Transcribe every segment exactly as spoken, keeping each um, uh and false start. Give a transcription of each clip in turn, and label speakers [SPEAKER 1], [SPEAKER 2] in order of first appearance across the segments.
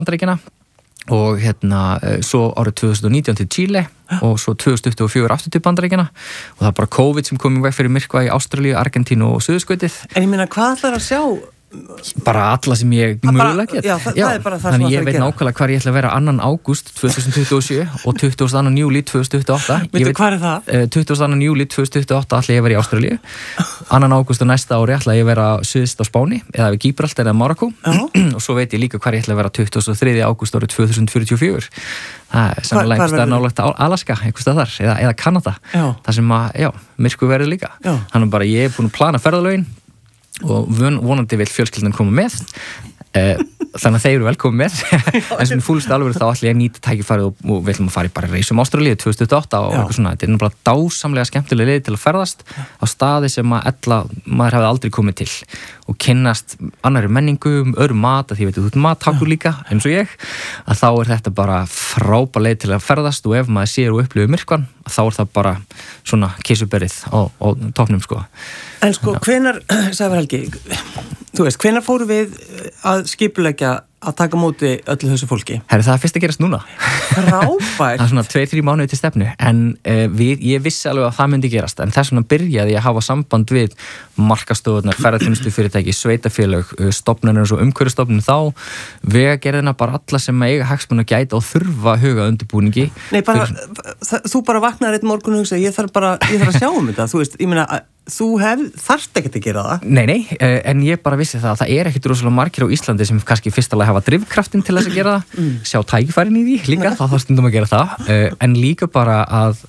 [SPEAKER 1] Bandaríkjanna og hérna svo árið tvö þúsund og nítján til Chile og svo tvö þúsund tuttugu og fjögur aftur til Bandaríkjanna og það er bara COVID sem kom í veg fyrir myrkva í Ástralíu, Argentínu og Suðurskautið.
[SPEAKER 2] En ég meina, hvað ætlar að sjá?
[SPEAKER 1] Bara alla sem ég mögulega get.
[SPEAKER 2] Já, það, já, það er bara það sem
[SPEAKER 1] þannig
[SPEAKER 2] það
[SPEAKER 1] ég veit nákvæmlega hvar ég ætla að vera annan ágúst tvö þúsund tuttugu og sjö og tuttugasta og annan júlí tvö þúsund tuttugu og átta.
[SPEAKER 2] Veitu, hvað er það?
[SPEAKER 1] tuttugasta og annan júlí tvö þúsund tuttugu og átta ætla ég að vera í Ástralíu. Annan ágúst og næsta ári ætla ég að vera syðst á Spáni eða við Gíbraltar eða Marokkó. Og svo veit ég líka hvar ég ætla að vera tuttugasta og þriðja ágúst árið tvö þúsund fjörutíu og fjögur. Það er sannlega einhverstað nálægt Alaska, einhverstað þar, eða, eða Kanada. Það sem að, já, myrkvi verður líka. Þannig bara ég er búin að plana ferðalögin og vonandi vil fjölskyldan koma með þannig að þeir eru velkomin með en sem fúlust alveg þá ætla ég að nýta tækifærið og, og við ætlum að fara í bara reisum Ástralíu tvö þúsund tuttugu og átta og eitthvað svona, þetta er náttúrulega dásamlega skemmtilega leið til að ferðast á staði sem að ella maður hefði aldrei komið til og kynnast annarri menningu, öðrum mat að því veit þú ert mattakur líka eins og ég að þá er þetta bara frábær leið til að ferðast og ef maður sér og upplifir myrkvan þá er það bara svona kisuberið á, á toppnum sko.
[SPEAKER 2] En sko, hvenar, Sævar Helgi, þú veist, hvenar fóru við að skipuleggja að taka móti öllu þessu fólki?
[SPEAKER 1] Herri, það er fyrst að gerast núna.
[SPEAKER 2] Frábært!
[SPEAKER 1] Það er svona tveir, þrír mánuði til stefnu, en uh, við, ég vissi alveg að það myndi gerast, en þess vegna byrjaði ég að hafa samband við markastofunar, ferðarþjónustu fyrirtæki, sveitafélög, stofnanir og umhverfisstofnun þá, vegagerðina bara alla sem eiga hagsmuna að gæta og þurfa að huga undirbúningi.
[SPEAKER 2] Nei, bara, Fyrir... þú bara vaknar einn morgun og hugsa, ég þarf bara, ég þarf að sjá um þetta, þú veist, ég meina, þú hef, þarft ekkert að gera það.
[SPEAKER 1] Nei, nei, en ég bara vissi það að það er ekkert rosalega margir á Íslandi sem kannski fyrstulega hafa drifkraftin til þess að gera það, mm. sjá tækifærin í því líka, þá þarf stundum að gera það, en líka bara að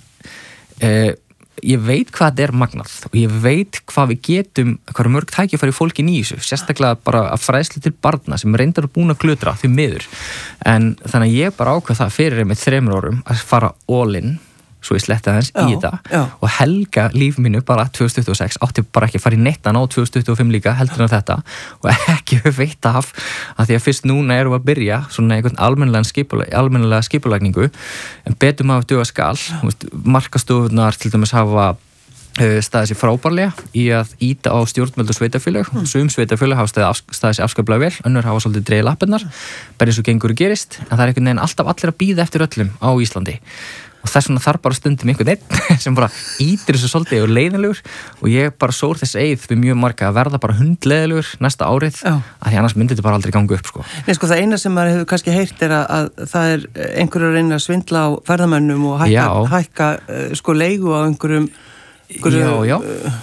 [SPEAKER 1] ég veit hvað þetta er magnað og ég veit hvað við getum, hvað er mörg tækifæri fólkin í þessu, sérstaklega bara að fræðslu til barna sem reyndar að búin að glutra því miður, en þannig að ég bara ákvað það fyrir með þremur árum að fara all in svo ég sletti aðeins í þetta
[SPEAKER 2] já.
[SPEAKER 1] Og helga líf mínu bara tvö þúsund tuttugu og sex átti bara ekki að fara í nettan á tvö þúsund tuttugu og fimm líka heldur en þetta og ekki veit af að því að fyrst núna erum við að byrja svona einhvern almennilega skipulag, almennilega skipulagningu en betur maður duga skal markastofunar til dæmis hafa staðið sér frábærlega í að íta á stjórnvöld og sveitafélög mm. sum sveitafélög hafa staðið sér afskaplega vel önnur hafa svolítið dreigið lappirnar bara eins og gengur og gerist en það er einhvern veginn alltaf allir að bíða eftir öllum á Íslandi og þess vegna þarf bara stundum einhvern veginn sem bara ítir þessu svolítið og leiðinlegur og ég bara sór þess eið við mjög marga að verða bara hundleiðilegur næsta árið Já. Að því annars myndi þetta bara aldrei ganga upp sko.
[SPEAKER 2] Nei sko það eina sem maður hefur kannski heyrt er að, að það er einhverju að reyna að svindla á ferðamönnum og hækka, hækka uh, sko leigu á einhverjum
[SPEAKER 1] Já, já,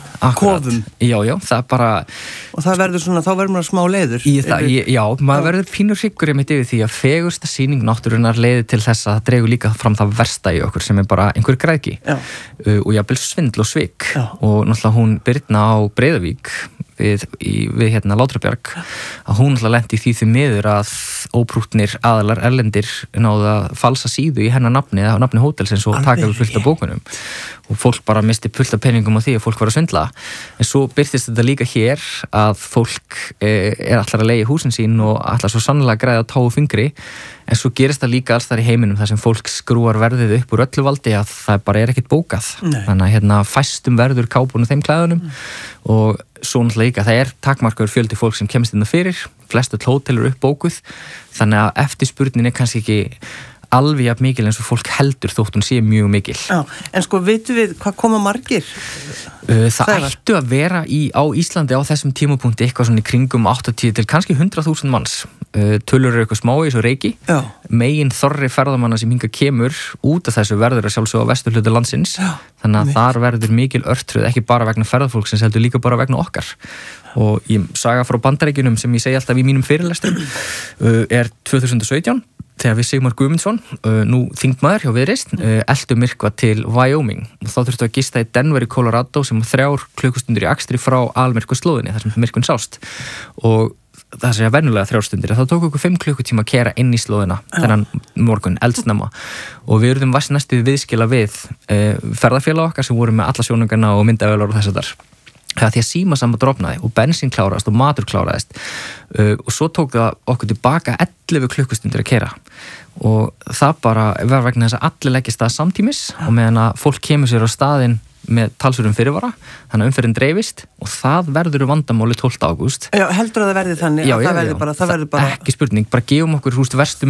[SPEAKER 2] kofum.
[SPEAKER 1] Já, já, það er bara
[SPEAKER 2] og það verður svona, þá verður maður smá leiður
[SPEAKER 1] í það, ég, Já, maður verður pínur hryggur einmitt yfir því að fegursta sýning náttúrunnar leiðir til þess að það dregur líka fram það versta í okkur sem er bara einhver græðgi uh, og jafnvel svindl og svik já. Og náttúrulega hún Birna á Breiðavík við, í, við hérna Látrabjarg að hún náttúrulega lenti í því því miður að óprúttnir aðalar erlendir náðu að falsa síðu í hennar nafni eða nafni hótelsins og taka við fullt af bókunum og fólk bara misti fullt af peningum á því að fólk var að svindla en svo byrtist þetta líka hér að fólk eh, er allar að leigja húsin sín og allar svo sannlega græða tá og fingri en svo gerist það líka alls þar í heiminum þar sem fólk skrúar verðið upp úr öllu valdi að það bara er ekkert bókað Nei. Þannig að hérna fæstum verður kápunum þeim klæðunum mm. og svo náttúrulega líka það er takmarkaður fjöldi fólk sem kemst inn það fyrir flestu hótel eru uppbókuð þannig að eftirspurnin er kannski ekki alveg jafn mikil eins og fólk heldur þótt hún sé mjög mikil. Já,
[SPEAKER 2] en sko vitum við hvað koma margir?
[SPEAKER 1] Uh, það Sævar. Ættu að vera í, á Íslandi á þessum tímapunkti eitthvað svona í kringum áttatíu til kannski hundrað þúsund manns. Uh, tölur eru eitthvað smá í svo reiki. Já. Megin þorri ferðamanna sem hinga kemur út af þessu verður að sjálfsögja á vesturhluta landsins. Já. Þannig að Nei. Þar verður mikil örtröð ekki bara vegna ferðafólksins heldur líka bara vegna okkar. Og ég saga frá Bandaríkjunum sem ég segi alltaf í mínum fyrirlestrum uh, er tvö þúsund og sautján þegar við Sigmar Guðmundsson, uh, nú þingmaður hjá Viðreisn, uh, eltu myrkva til Wyoming og þá þurftu að gista í Denver í Colorado sem þrjár klukkustundir í akstri frá almyrkva slóðinni þar sem myrkvinn sást og það sé að venjulega þrjár stundir þá tók okkur fimm klukkutíma að kera inn í slóðina þennan morgun, eldsnemma og við erum vast næstu viðskila við uh, ferðafélag okkar sem voru með alla sjónungarna og myndavélar og þess að þar það því að símasamband rofnaði og bensín kláraðist og matur kláraðist uh, og svo tók það okkur tilbaka ellefu klukkustundir að kera og það bara var vegna þess að allir leggist það samtímis og meðan að fólk kemur sér á staðinn með talsverðum fyrirvara, þannig að umferðin dreifist og það verður vandamáli tólfta ágúst.
[SPEAKER 2] Já, heldur að það verði þannig
[SPEAKER 1] já,
[SPEAKER 2] að
[SPEAKER 1] já,
[SPEAKER 2] það verði bara, það verði bara...
[SPEAKER 1] Ekki spurning, bara gefum okkur húst verstu